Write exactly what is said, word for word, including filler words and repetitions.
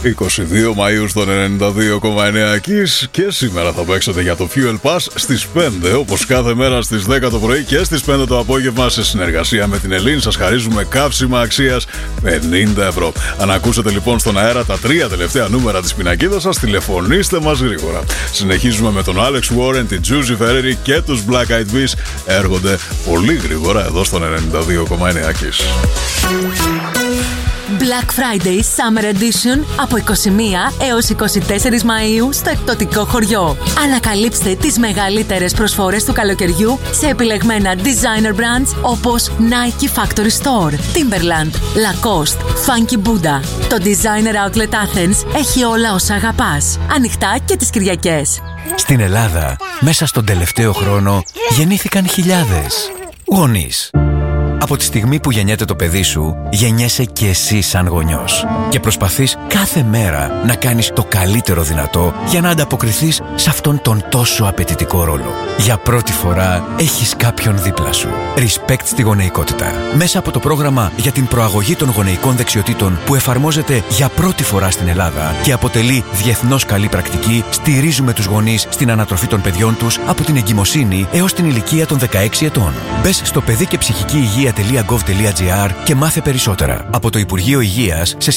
είκοσι δύο Μαΐου στον ενενήντα δύο κόμμα εννέα Kiss και σήμερα θα παίξετε για το Fuel Pass στις πέντε, όπως κάθε μέρα στις δέκα το πρωί και στις πέντε το απόγευμα, σε συνεργασία με την Ελλήν. Σας χαρίζουμε καύσιμα αξίας πενήντα ευρώ. Αν ακούσετε λοιπόν στον αέρα τα τρία τελευταία νούμερα της πινακίδας σας, τηλεφωνήστε μας γρήγορα. Συνεχίζουμε με τον Alex Warren, την Juicy Ferreri και τους Black Eyed Peas. Έρχονται πολύ γρήγορα εδώ στον ενενήντα δύο κόμμα εννέα Kiss. Black Friday Summer Edition από είκοσι μία έως είκοσι τέσσερις Μαΐου στο εκπτωτικό χωριό. Ανακαλύψτε τις μεγαλύτερες προσφορές του καλοκαιριού σε επιλεγμένα designer brands όπως Nike Factory Store, Timberland, Lacoste, Funky Buddha. Το Designer Outlet Athens έχει όλα όσα αγαπάς. Ανοιχτά και τις Κυριακές. Στην Ελλάδα, μέσα στον τελευταίο χρόνο, γεννήθηκαν χιλιάδες γονείς. Από τη στιγμή που γεννιέται το παιδί σου, γεννιέσαι και εσύ σαν γονιός. Και προσπαθείς κάθε μέρα να κάνεις το καλύτερο δυνατό για να ανταποκριθείς σε αυτόν τον τόσο απαιτητικό ρόλο. Για πρώτη φορά έχεις κάποιον δίπλα σου. Respect στη γονεϊκότητα. Μέσα από το πρόγραμμα για την προαγωγή των γονεϊκών δεξιοτήτων που εφαρμόζεται για πρώτη φορά στην Ελλάδα και αποτελεί διεθνώς καλή πρακτική, στηρίζουμε τους γονείς στην ανατροφή των παιδιών τους από την εγκυμοσύνη έως την ηλικία των δεκαέξι ετών. Μπες στο παιδί και ψυχική υγεία τελεία γκοβ τελεία τζι άρ και μάθε περισσότερα. Από το Υπουργείο Υγείας σε